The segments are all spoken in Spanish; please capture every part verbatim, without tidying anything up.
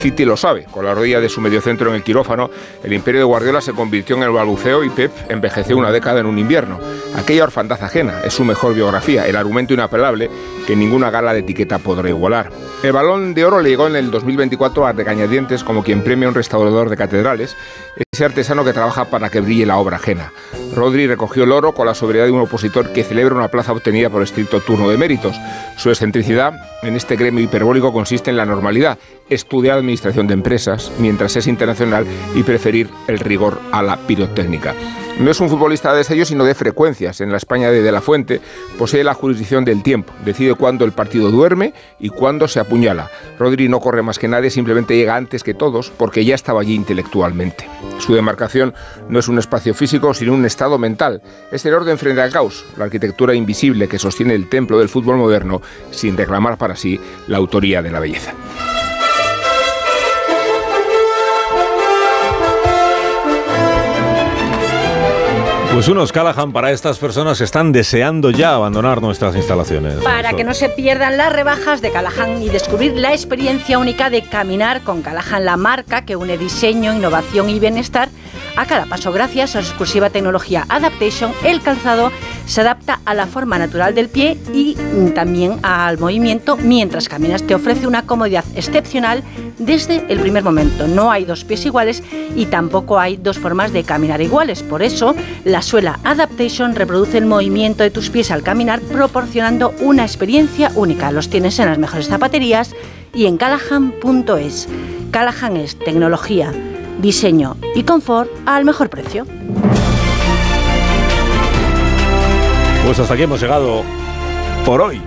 City lo sabe, con la rodilla de su mediocentro en el quirófano, el imperio de Guardiola se convirtió en el balbuceo y Pep envejeció una década en un invierno. Aquella orfandad ajena es su mejor biografía, el argumento inapelable que ninguna gala de etiqueta podrá igualar. El Balón de Oro le llegó en el dos mil veinticuatro a regañadientes como quien premia a un restaurador de catedrales, ese artesano que trabaja para que brille la obra ajena. Rodri recogió el oro con la sobriedad de un opositor que celebra una plaza obtenida por estricto turno de méritos. Su excentricidad en este gremio hiperbólico consiste en la normalidad, estudiar administración de empresas mientras es internacional y preferir el rigor a la pirotécnica. No es un futbolista de sello, sino de frecuencias. En la España de De la Fuente posee la jurisdicción del tiempo. Decide cuándo el partido duerme y cuándo se apuñala. Rodri no corre más que nadie, simplemente llega antes que todos porque ya estaba allí intelectualmente. Su demarcación no es un espacio físico, sino un estado mental. Es el orden frente al caos, la arquitectura invisible que sostiene el templo del fútbol moderno sin reclamar para sí la autoría de la belleza. Pues unos Callahan para estas personas que están deseando ya abandonar nuestras instalaciones. Para que no se pierdan las rebajas de Callahan y descubrir la experiencia única de caminar con Callahan, la marca que une diseño, innovación y bienestar a cada paso. Gracias a su exclusiva tecnología Adaptation, el calzado se adapta a la forma natural del pie y también al movimiento mientras caminas. Te ofrece una comodidad excepcional desde el primer momento. No hay dos pies iguales y tampoco hay dos formas de caminar iguales. Por eso, la suela Adaptation reproduce el movimiento de tus pies al caminar, proporcionando una experiencia única. Los tienes en las mejores zapaterías y en Callahan punto es. Callahan es tecnología, diseño y confort al mejor precio. Pues hasta aquí hemos llegado por hoy.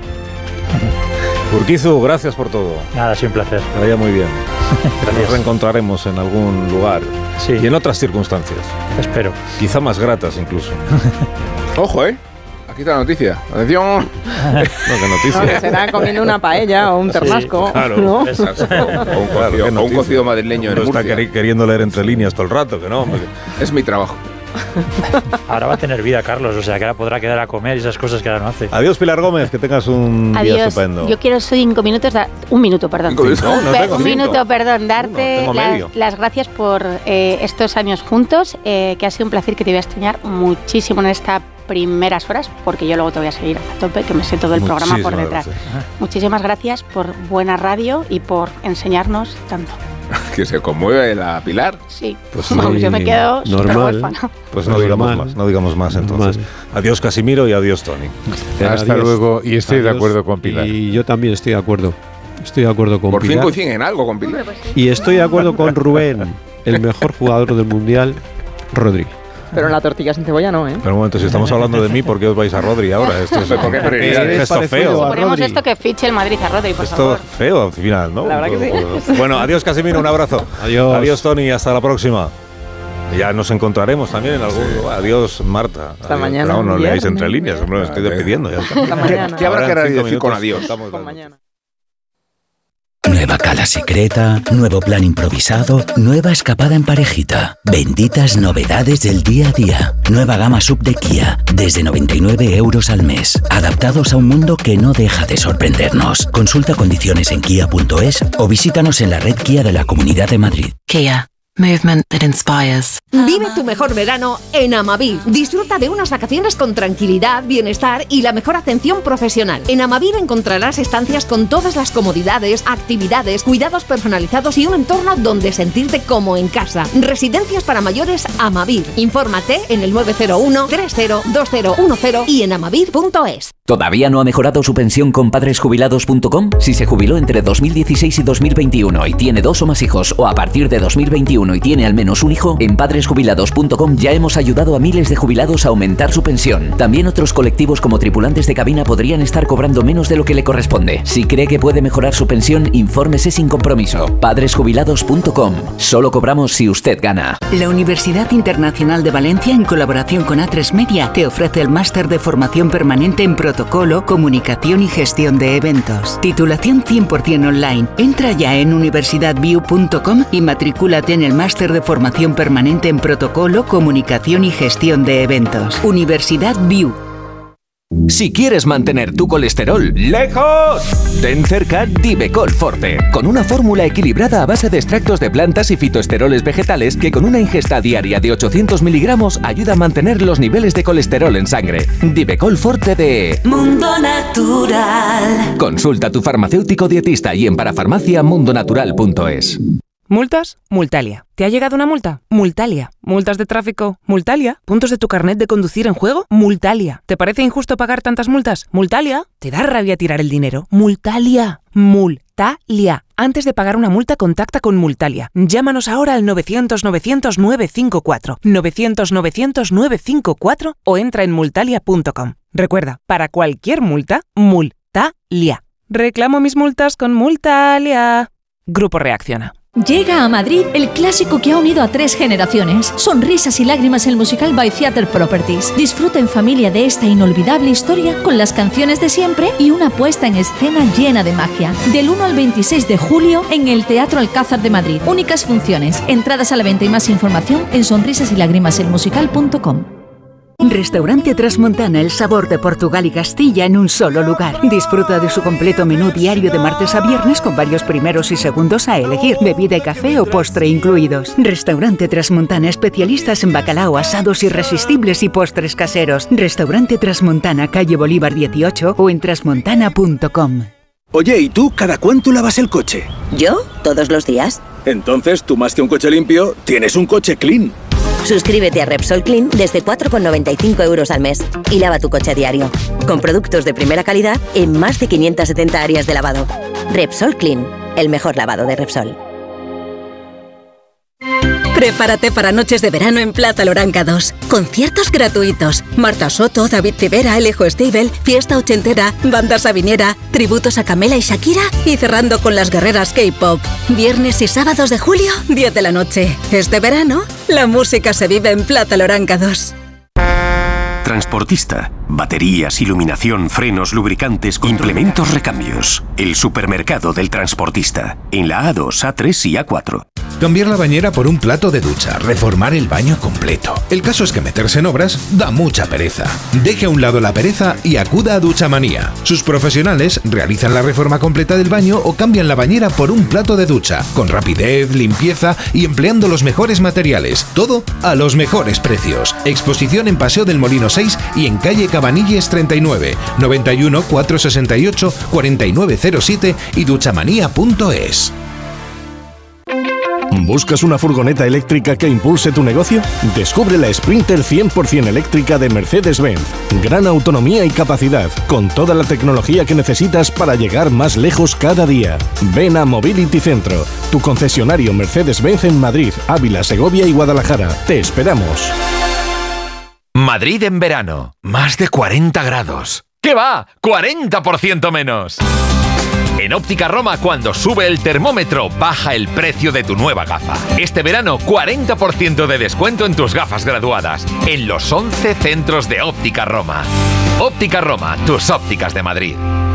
Urquizu, gracias por todo. Nada, ha sido un placer. Que vaya muy bien. Nos reencontraremos en algún lugar. Sí. Y en otras circunstancias. Espero. Quizá más gratas incluso. Ojo, ¿eh? Aquí está la noticia. Atención. No, qué noticia. No, que será comiendo una paella o un ternasco. Sí, claro. ¿No? Exacto. O un cocido, Claro, o un cocido madrileño en no está Murcia. queri- queriendo leer entre líneas todo el rato, que no, hombre. Es mi trabajo. Ahora va a tener vida, Carlos, o sea que ahora podrá quedar a comer y esas cosas que ahora no hace. Adiós, Pilar Gómez, que tengas un día Adiós. estupendo. Yo quiero cinco minutos, da- un minuto, perdón. Cinco minutos. No, no Per- tengo un cinco. minuto, perdón, Uno, darte tengo la- medio. las gracias por eh, estos años juntos, eh, que ha sido un placer, que te voy a extrañar muchísimo en estas primeras horas, porque yo luego te voy a seguir a tope, que me sé todo el programa por Muchísimas detrás. gracias. Muchísimas gracias por buena radio y por enseñarnos tanto. Que se conmueve la Pilar. Sí, Pues vamos, sí, yo me quedo súper normal. huérfana. Pues no Normal. digamos más, no digamos más entonces. Normal. Adiós, Casimiro, y adiós, Tony. Hasta Adiós. luego. Y estoy de Adiós. acuerdo con Pilar. Y yo también estoy de acuerdo. Estoy de acuerdo con Por fin Pilar. coinciden en algo con Pilar. Y estoy de acuerdo con Rubén, el mejor jugador del mundial, Rodri. Pero en la tortilla sin cebolla no, ¿eh? Pero un momento, si estamos hablando de mí, ¿por qué os vais a Rodri ahora? Esto es ¿Por qué prioridades? es gesto Parecido feo. a Ponemos Rodri. esto que fiche el Madrid a Rodri, por Esto favor. feo al final, ¿no? La verdad que sí. Bueno, adiós, Casimiro, un abrazo. Adiós. Adiós, Tony, hasta la próxima. Ya nos encontraremos también en algún lugar. Adiós, Marta. Hasta Adiós. mañana, Claro, no leáis viernes. entre líneas, hombre, me estoy despidiendo. Ya está. Hasta mañana. ¿Qué habrá Ahora que en cinco decir con minutos adiós? estamos Hasta dando- mañana. Nueva cala secreta, nuevo plan improvisado, nueva escapada en parejita. Benditas novedades del día a día. Nueva gama sub de Kia, desde noventa y nueve euros al mes. Adaptados a un mundo que no deja de sorprendernos. Consulta condiciones en kia punto es o visítanos en la red Kia de la Comunidad de Madrid. Kia. Movement that inspires. Vive tu mejor verano en Amavir. Disfruta de unas vacaciones con tranquilidad, bienestar y la mejor atención profesional. En Amavir encontrarás estancias con todas las comodidades, actividades, cuidados personalizados y un entorno donde sentirte como en casa. Residencias para mayores Amavir. Infórmate en el nueve cero uno, tres cero, dos cero uno cero y en amavir punto es. ¿Todavía no ha mejorado su pensión con padres jubilados punto com? Si se jubiló entre dos mil dieciséis y dos mil veintiuno y tiene dos o más hijos, o a partir de dos mil veintiuno y tiene al menos un hijo, en padres jubilados punto com ya hemos ayudado a miles de jubilados a aumentar su pensión. También otros colectivos como tripulantes de cabina podrían estar cobrando menos de lo que le corresponde. Si cree que puede mejorar su pensión, infórmese sin compromiso. padres jubilados punto com. Solo cobramos si usted gana. La Universidad Internacional de Valencia, en colaboración con A tres Media, te ofrece el máster de formación permanente en protocolo, comunicación y gestión de eventos. Titulación cien por ciento online. Entra ya en universidad view punto com y matricúlate en el máster de formación permanente en protocolo, comunicación y gestión de eventos. Universidad View. Si quieres mantener tu colesterol lejos, ten cerca Divecol Forte, con una fórmula equilibrada a base de extractos de plantas y fitoesteroles vegetales que con una ingesta diaria de ochocientos miligramos ayuda a mantener los niveles de colesterol en sangre. Divecol Forte de Mundo Natural. Consulta a tu farmacéutico dietista y en parafarmacia mundo natural punto es. ¿Multas? Multalia. ¿Te ha llegado una multa? Multalia. ¿Multas de tráfico? Multalia. ¿Puntos de tu carnet de conducir en juego? Multalia. ¿Te parece injusto pagar tantas multas? Multalia. ¿Te da rabia tirar el dinero? Multalia. Multalia. Antes de pagar una multa, contacta con Multalia. Llámanos ahora al novecientos novecientos nueve cinco cuatro, novecientos novecientos nueve cinco cuatro o entra en multalia punto com. Recuerda, para cualquier multa, Multalia. Reclamo mis multas con Multalia. Grupo Reacciona. Llega a Madrid el clásico que ha unido a tres generaciones. Sonrisas y lágrimas, el musical by Theatre Properties. Disfruta en familia de esta inolvidable historia con las canciones de siempre y una puesta en escena llena de magia. Del uno al veintiséis de julio en el Teatro Alcázar de Madrid. Únicas funciones. Entradas a la venta y más información en sonrisas y lágrimas el musical punto com. Restaurante Trasmontana, el sabor de Portugal y Castilla en un solo lugar. Disfruta de su completo menú diario de martes a viernes con varios primeros y segundos a elegir, bebida y café o postre incluidos. Restaurante Trasmontana, especialistas en bacalao, asados irresistibles y postres caseros. Restaurante Trasmontana, calle Bolívar dieciocho o en trasmontana punto com. Oye, ¿y tú cada cuánto lavas el coche? ¿Yo? Todos los días. Entonces, tú más que un coche limpio, tienes un coche clean. Suscríbete a Repsol Clean desde cuatro con noventa y cinco euros al mes y lava tu coche a diario. Con productos de primera calidad en más de quinientas setenta áreas de lavado. Repsol Clean, el mejor lavado de Repsol. Prepárate para noches de verano en Plaza Loranga dos. Conciertos gratuitos. Marta Soto, David Civera, Alejo Stivel, Fiesta Ochentera, Banda Sabinera, tributos a Camela y Shakira y cerrando con las guerreras K-pop. Viernes y sábados de julio, diez de la noche. Este verano, la música se vive en Plaza Loranga dos. Transportista. Baterías, iluminación, frenos, lubricantes, implementos, recambios. El supermercado del transportista. En la A dos, A tres y A cuatro. Cambiar la bañera por un plato de ducha, reformar el baño completo. El caso es que meterse en obras da mucha pereza. Deje a un lado la pereza y acuda a Duchamanía. Sus profesionales realizan la reforma completa del baño o cambian la bañera por un plato de ducha, con rapidez, limpieza y empleando los mejores materiales. Todo a los mejores precios. Exposición en Paseo del Molino seis y en calle Cabanilles treinta y nueve, noventa y uno, cuatrocientos sesenta y ocho, cuarenta y nueve cero siete y duchamanía punto es. ¿Buscas una furgoneta eléctrica que impulse tu negocio? Descubre la Sprinter cien por ciento eléctrica de Mercedes-Benz. Gran autonomía y capacidad, con toda la tecnología que necesitas para llegar más lejos cada día. Ven a Mobility Centro, tu concesionario Mercedes-Benz en Madrid, Ávila, Segovia y Guadalajara. Te esperamos. Madrid en verano, más de cuarenta grados. ¿Qué va? ¡cuarenta por ciento menos! En Óptica Roma, cuando sube el termómetro, baja el precio de tu nueva gafa. Este verano, cuarenta por ciento de descuento en tus gafas graduadas, en los once centros de Óptica Roma. Óptica Roma, tus ópticas de Madrid.